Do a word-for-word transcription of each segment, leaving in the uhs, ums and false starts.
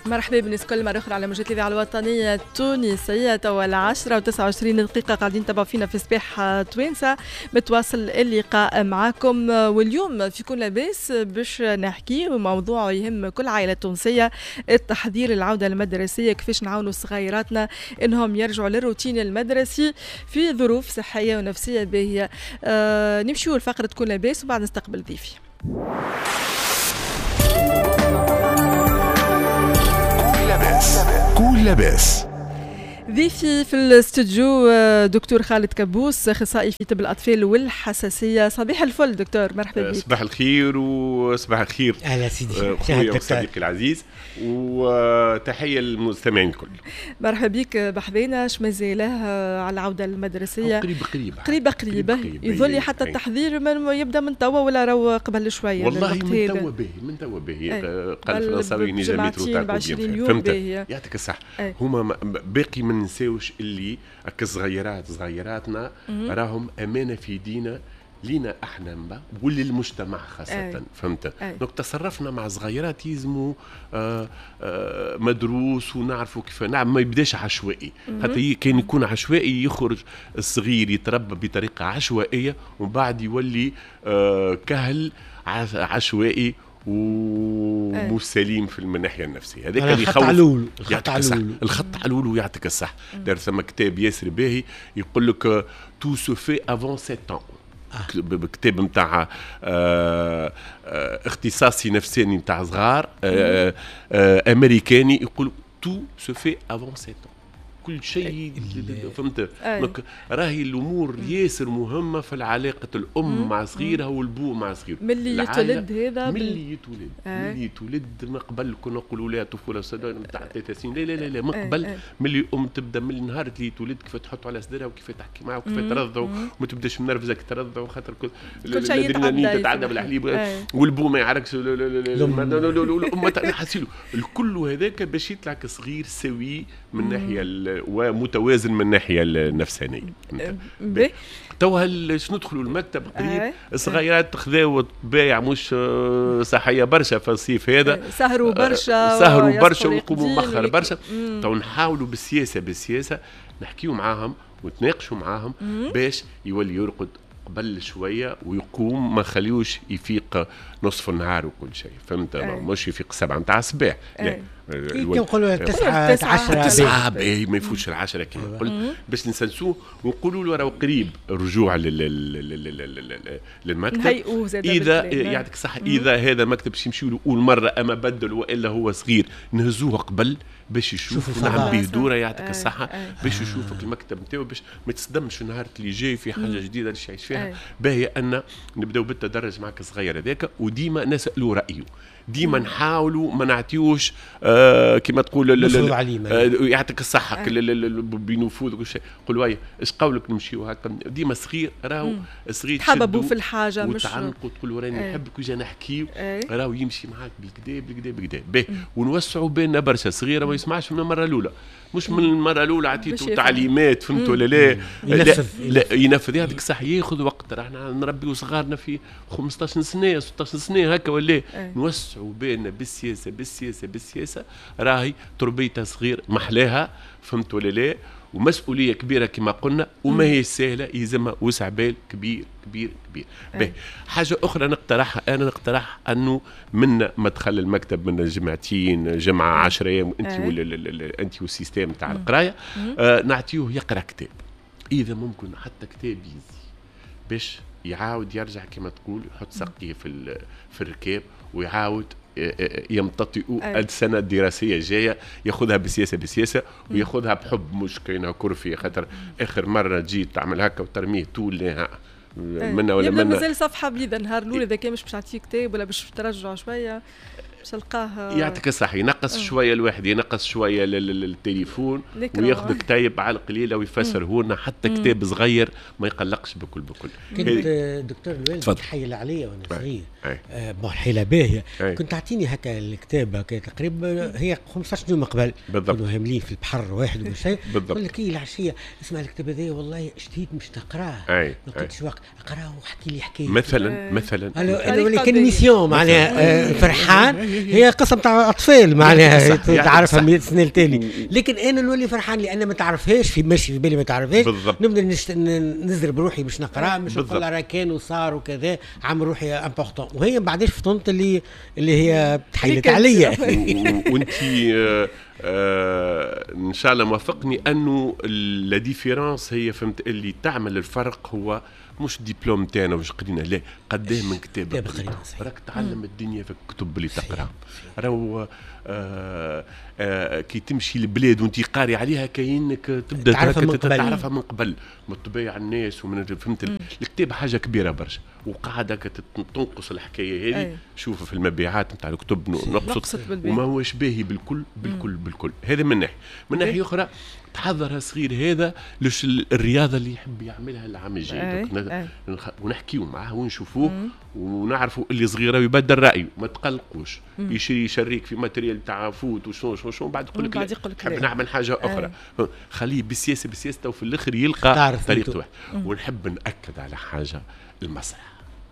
مرحبا بالناس الكل مرة أخرى على موجات الإذاعة الوطنية التونسية. توا العشرة وتسعة وعشرين دقيقة قاعدين تبعوا فينا في صباح توانسة. متواصل اللقاء معاكم، واليوم في كل لاباس باش نحكي موضوع يهم كل عائلة تونسية: التحضير العودة المدرسية، كيفاش نعاونوا صغيراتنا إنهم يرجعوا للروتين المدرسي في ظروف صحية ونفسية باهية. آه نمشيو لفقرة كل لاباس وبعد نستقبل ضيفي. كل لاباس. ضيفي في الاستوديو دكتور خالد كبوس، اخصائي في طب الاطفال والحساسيه. صباح الفل دكتور، مرحبا بك. صباح الخير وصباح الخير اهلا سيدي خويا وصديقي العزيز، وتحيه للمستمعين الكل. مرحبا بك بحذينا. اش مازاله على العوده المدرسيه؟ قريبه قريبه قريبه قريبه يظل لي حتى التحضير من يبدا من توا ولا راهو قبل شويه؟ والله من توا باهي من توا باهي. قال الفرنساوي نجم مترو تاكو فهمت. يعطيك الصحه. هما باقي ما ننساوش اللي كصغيرات صغيراتنا راهم امانه في دينا لينا احنا مبا وللمجتمع خاصه. أي. فهمت. دونك تصرفنا مع صغيرات يلزموا آه آه مدروس ونعرفوا كيف. نعم ما يبداش عشوائي، حتى كان يكون عشوائي يخرج الصغير يتربى بطريقه عشوائيه ومن بعد يولي آه كهل عشوائي ومو سليم في الناحيه النفسيه. هذاك اللي يخوف. علول. الخط علول الخط علول ويعطيك الصح. دار ثم كتاب ياسر باهي يقول لك تو سو في افون سبعة ans. كتاب نتاع اختصاصي نفساني نتاع صغار آه آه امريكاني يقول تو سو في افون سبعة ans. كل شيء فهمت. راهي الامور ياسر مهمه في العلاقه الام مم. مع صغيرها والبو مع صغيره. ملي يتولد هذا ملي يتولد آه. ملي يتولد من قبل كنا نقولوا لا طفوله نتاع ثلاث سنين. لا لا لا, لا. من قبل آه. ملي الام تبدا من النهار اللي يتولد كيف تحطه على صدرها وكيف تحكي معه وكيف ترضعه وما تبداش منرفزه كي ترضعه خاطر كل كل شيء يتعدى تتعدى بالحليب آه. والبو ما يعرفش الام تحسيله الكل هذاك باش يطلع صغير سوي من ناحيه ومتوازن من الناحيه النفسانيه. توا شنو ندخلوا المكتب قريب صغيرات تخذاو بايع مش صحيه برشا في الصيف هذا، سهروا برشا سهروا برشا ويقوموا مؤخر برشا. تو نحاولوا بالسياسه بالسياسه نحكيوا معاهم ونتناقشوا معاهم باش يولي يرقد قبل شويه ويقوم ما خليوش يفيق نصف النهار وكل شيء. فهمت. مش يفيق سبعة نتاع الصباح. لا نقولوا تسعة عشرة تسعة باهي ما يفوتش العشرة كما قلت باش نسنسوه ونقولوا له راه قريب الرجوع للمكتب. اذا يعطيك صح اذا هذا مكتب باش يمشيوا له اول مره اما بدل والا هو صغير نهزوه قبل باش يشوف نعم به دوره. يعطيك الصحه باش يشوفك المكتب نتاعو باش ما تصدمش النهار اللي جاي في حاجه جديده اللي يعيش فيها. باهي ان نبداو بالتدرج معك صغير هذاك وديما نسالوا رايه. ديما نحاولوا ما نعطيوش آه كما تقول آه يعطيك الصحه آه. بنفوذ وكل شيء. قول ويا ايش قولك نمشيو هكا. ديما صغير راهو صغير تحببوا في الحاجه مش وتعنقوا تقول له راني نحبك وجا نحكيو راهو يمشي معاك بالكدا بالكدا بالكدا باهي. ونوسعوا بيننا برشا. صغيره ما يسمعش من المره الاولى، مش من المره الاولى عطيته تعليمات فهمت ولا لا. ينفذ لا ينفذ. هذيك صح ياخذ وقت. رانا نربيو صغارنا في خمسطاش سنه ستطاش سنه هكا ولا نوسعوا بيننا بالسياسه بالسياسه بالسياسه. راهي تربيتها صغير محلاها فهمت ولا لا. ومسؤوليه كبيره كما قلنا وما هي سهله، يلزمها وسع بال كبير كبير كبير. به حاجه اخرى نقترحها انا نقترح انه من مدخل المكتب من جمعتين جمعه عشرة ايام انت ولا انت والسيستم تاع القرايه آه نعطيوه يقرا كتاب اذا ممكن حتى كتاب يزي باش يعاود يرجع كما تقول يحط سقيه في في الركاب ويعاود يمتطئوا السنه الدراسيه الجايه. ياخذها بسياسه بسياسه وياخذها بحب مش كاينها كرفي خاطر اخر مره جيت تعمل هكا وترميه طول لها منا ولا منا. مازال صفحه بيضاء نهار الاول اذا كان مش باش تعطيه كتاب ولا باش ترجع شويه تلقاه يعطيك الصح ينقص شويه الواحد ينقص شويه التليفون وياخذ كتاب على القليله ويفسره لنا حتى كتاب صغير ما يقلقش بكل بكل. كنت دكتور الوالد تحيل عليا وانا صغير بون حيله باهيه. كنت تعطيني هكا الكتاب هكا تقريبا هي خمسطاش يوم قبل كانوا هاملين في البحر واحد ولا شيء. يقول لك ايه العشيه اسمع الكتاب هذا والله شديد مش تقراه ما لقيتش وقت اقراه واحكي لي حكايه مثلا مثلا انا كان ميسيون معناها فرحان هي قصه نتاع اطفال معناها تعرفها مئة سنه لتالي، لكن انا نولي فرحان لان ما تعرفهاش في ماشي في بالي ما تعرفهاش، نبدا نشت... نزرب روحي باش نقرا مش نقول راه كان وصار وكذا عمل روحي امبورطون، وهي بعدين فطنت اللي اللي هي تحيلت عليا. وانت آه ان شاء الله موافقني انه لا ديفيرونس هي فهمت اللي تعمل الفرق هو مش دبلوم تاعنا واش قرينا، لا قداه من كتاب راك تعلم الدنيا في الكتب اللي تقرا. راهو آه آه كي تمشي لبلاد وانت قاري عليها كاينك تبدا تعرفها من قبل، تعرفها من قبل من طبيعة الناس ومن فهمت. الكتاب حاجه كبيره برشا وقاعده تنقص الحكايه هذه. شوف في المبيعات نتاع الكتب نقصت وما هوش باهي بالكل بالكل مم. بالكل. هذا من ناحيه. من ناحيه اخرى تحضر صغير هذا لش الرياضه اللي يحب يعملها العام الجاي، ونحكيو معاه ونشوفوه مم. ونعرفوا اللي صغيره يبدل رايه، ما تقلقوش مم. يشري يشريك في ماتريال تاع فوت وشو شو شو بعد يقول لك نحب نعمل حاجه اخرى. أي. خليه بالسياسه بالسياسه وفي الاخر يلقى طريقته. ونحب ناكد على حاجه، المسرح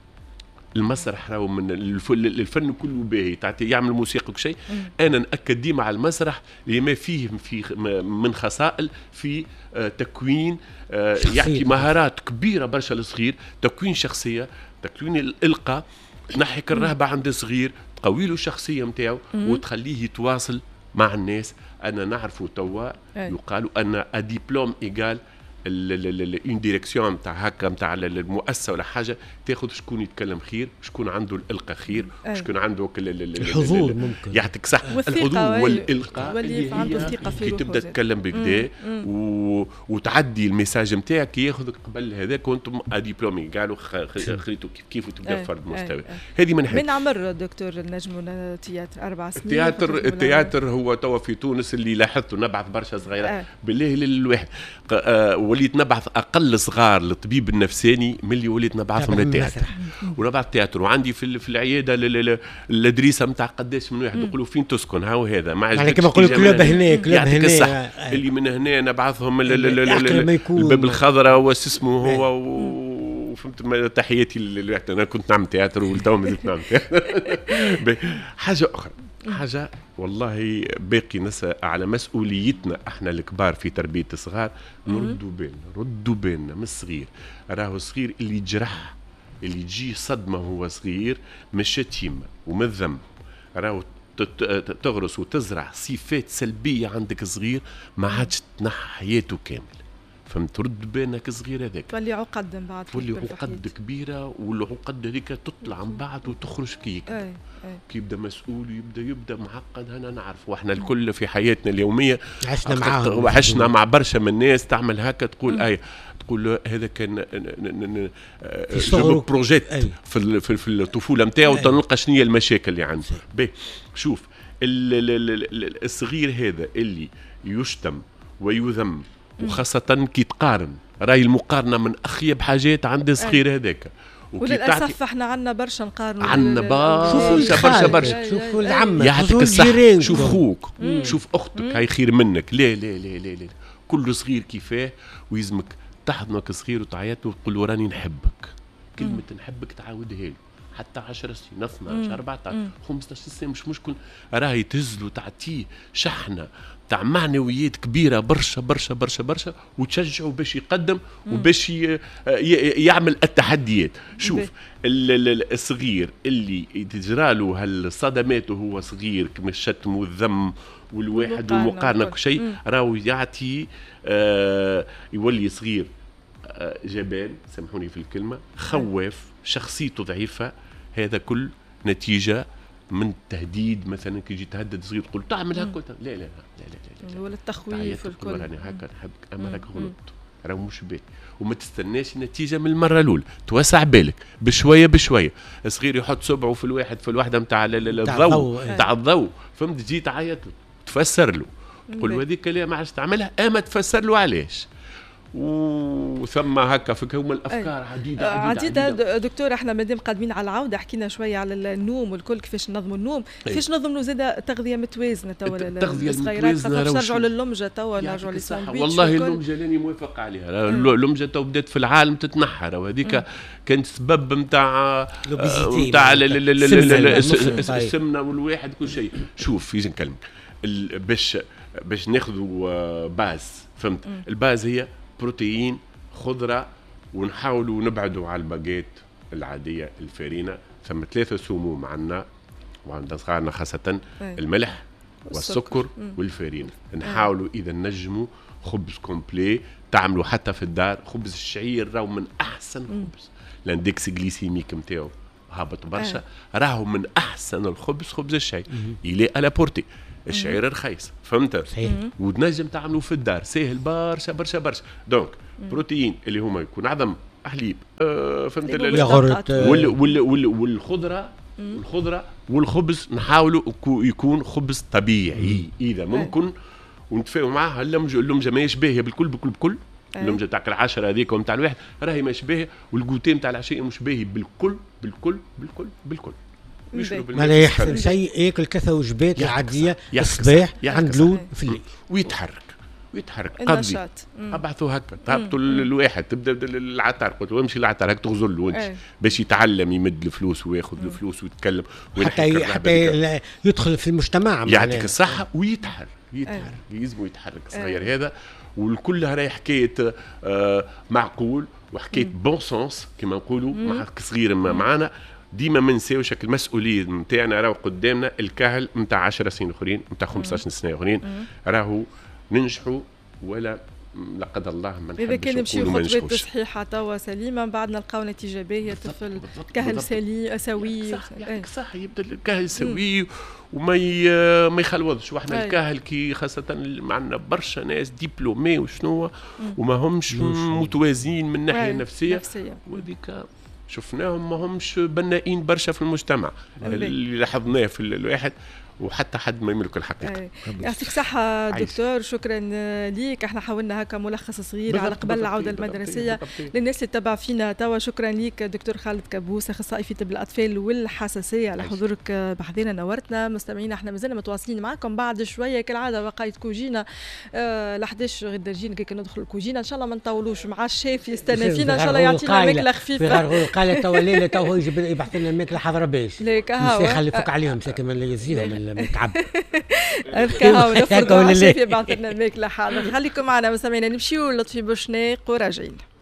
المسرح راهو من الفن كله باهي تعطي يعمل موسيقى وكل شيء. انا ناكد ديما على المسرح لما فيه في من خصائل في تكوين يعطي مهارات كبيره برشا للصغير، تكوين شخصيه، تكوين الالقاء، تنحك الرهبه عند الصغير، تقوي له الشخصيه نتاعو وتخليه يتواصل مع الناس. انا نعرفوا توا يقالوا ان دبلوم ايجال اون ديريكسيون نتاع هكا نتاع المؤسسه ولا حاجه تاخذ شكون يتكلم خير، شكون عنده الالقاء خير، شكون عنده الحضور ممكن يعطيك صح الحضور والالقاء واللي عنده الثقه في روحه. كي تبدا تتكلم بكدا و... وتعدي الميساج نتاعك ياخذك قبل هذاك وانتم دبلومي قالوا خليتوا كيف كيف وتبدا فرد مستوى. هذه من من عمر دكتور النجم تياتر اربع سنين. التياتر التياتر هو توا في تونس اللي لاحظته نبعث برشا صغيره بالله للواحد. وليت نبعث اقل صغار للطبيب النفساني من اللي وليت نبعثهم للتياتر ونبعث التياتر. وعندي في في العياده الادريسه نتاع قداش من واحد يقولوا فين تسكن هاو هذا ما يعني كما نقولوا كلاب هنا كلاب هنا الصح. اللي من هنا نبعثهم الباب الخضراء واش اسمه هو وفهمت. تحياتي للواحد انا كنت نعمل تياتر والتو مازلت نعمل تياتر. حاجه اخرى حاجة والله باقي نسأل على مسؤوليتنا احنا الكبار في تربية الصغار، نردوا بالنا ردوا بالنا من الصغير. راهو الصغير اللي يجرح اللي يجي صدمة هو صغير مش شتيمة ومن ذنب، راهو تغرس وتزرع صفات سلبية عندك صغير ما عادش تنحى حياته كامل. فهمت؟ ترد بالك صغير هذاك تولي عقد من بعد، تولي عقد كبيره والعقد هذيك تطلع من بعد وتخرج كي يكبر كي يبدا مسؤول يبدا يبدا معقد. انا نعرف واحنا الكل في حياتنا اليوميه عشنا معاهم وعشنا مع برشا من الناس تعمل هكا تقول اي تقول هذا كان جو بروجيت في في الطفوله نتاعو تلقى شنو هي المشاكل اللي عنده. باهي شوف الصغير هذا اللي يشتم ويذم وخاصة كي تقارن، راي المقارنة من أخيب حاجات عند الصغير هذاك. وللأسف احنا عنا برشا نقارنوا، عنا برشا برشا برشا. شوفوا العم يعطيك الصح، شوف خوك مم. شوف أختك هاي خير منك. لا لا لا لا لا كل صغير كيفاه ويزمك تحضنك صغير وتعيط له وتقول له راني نحبك. كلمة نحبك تعاودها له حتى عشر سنين اثناش أربعتاش خمسطاش سنة مش مشكل، راهي تهزلو تعطيه شحنة تاع معنويات كبيرة برشا برشا برشا برشا وتشجعه باش يقدم وباش يعمل التحديات. شوف الصغير اللي تجراله هالصدمات وهو صغير كما الشتم والذم والواحد والمقارنة كل شيء راهو يعطي آه يولي صغير آه جبان سامحوني في الكلمة، خواف، شخصيته ضعيفة. هذا كل نتيجة من التهديد. مثلا كي يجي تهدد صغير تقول تعمل هكا لا لا لا لا لا ولا التخويف والكل يعني هكا نحبك اما راك غلط راه مش باهي. وما تستناش النتيجه من المره الاولى، توسع بالك بشويه بشويه. الصغير يحط صبعه في الواحد في الوحده نتاع الضوء نتاع الضوء فهمت، تجي تعيط له تفسر له تقول له هذيك لا ما عادش تعملها اما تفسر له علاش. وثم هكا فكهم الافكار عديده عديده, عديدة. دكتور احنا مادام قادمين على العوده حكينا شويه على النوم والكل كيفاش ننظموا النوم كيفاش ننظموا زاده تغذيه متوازنه توا التغذيه المتوازنه نرجعوا لللمجه توا نرجعوا للساندويتش والله اللمجه لاني موافق عليها اللمجه تو بدات في العالم تتنحى وهذيك كانت سبب نتاع نتاع السمنه والواحد كل شيء. شوف يجي نكلمك باش باش ناخذوا باز فهمت الباز هي بروتين خضره ونحاولوا نبعدوا على الباجيت العاديه الفارينه. ثم ثلاثه سموم عندنا وعند صغارنا خاصه الملح والسكر والفارينه. نحاولوا اذا نجموا خبز كومبلي تعملوا حتى في الدار. خبز الشعير راهو من احسن خبز الاندكس جليسيميك نتاعو هابط برشا راهو من احسن الخبز خبز الشعير يلي على بورتي. الشعير رخيص فهمت وتنجم تعملوا في الدار سهل برشا برشا برشا. دونك بروتين اللي هما يكون عظم حليب آه فهمت والخضره والخضره والخبز نحاولوا يكون خبز طبيعي اذا ممكن ونتفاهموا معاه. اللمجه اللمجه ما يشبهها بالكل بالكل بالكل اللمجه تاع العشرة هذيك ومتاع الواحد راهي ما يشبهها والجوتين نتاع العشاء مش باهي بالكل بالكل بالكل بالكل. ما يحسن شيء ياكل كثا وجبات عاديه الصباح عند لون في الليل ويتحرك ويتحرك قضي ابعثوا هكا تهبطوا الواحد تبدا العطار قلت له امشي للعطار هكا تغزل له انت باش يتعلم يمد الفلوس وياخذ الفلوس ويتكلم حتى حتى يدخل في المجتمع يعطيك الصحه ويتحرك يتحرك يلزموا يتحرك صغير هذا والكل راهي حكايه آه معقول وحكايه بون سونس كما نقولوا مع صغير معنا. ديما ما نساوش المسؤوليه نتاعنا راهو قدامنا الكهل نتاع عشر سنين اخرين نتاع خمسطاش سنه اخرين راهو ننجحوا ولا لا قدر الله ما اذا كان نمشي خطوات صحيحه توا سليمه من بعد نلقاو نتيجه باهيه طفل كهل سليم سوي صح, ايه. صح يبدا الكهل سوي وما ما يخلوضش. واحنا الكهل كي خاصه معنا برشا ناس دبلومي وشنو وما همش متوازين من الناحيه النفسيه وذيك شفناهم ما همش بنائين برشا في المجتمع اللي لاحظناه في الواحد وحتى حد ما يملك الحقيقه. يعطيك صحه دكتور شكرا ليك. احنا حاولنا هكا ملخص صغير على قبل العوده المدرسيه للناس اللي تتبع فينا توا. شكرا ليك دكتور خالد كابوس اخصائي في طب الاطفال والحساسيه على حضورك بحضينا نورتنا. مستمعينا احنا مازلنا متواصلين معكم بعد شويه كالعاده وقايه كوجينا آه ل احداش غدا جينا كي ندخل الكوجينا ان شاء الله ما نطولوش مع الشيف يستنى فينا ان شاء الله يعطينا ماكله خفيفه. قال توا الليله تو يجيب يبحث لنا ماكله حضره باش مش يخلي فوق عليهم ساكن من اللي يزيدهم متعب الكهوه نفرضوا على الشيف يبعث لنا الماكله حاضر. خليكم معنا مستمعينا نمشيو لطفي بوشناق وراجعين.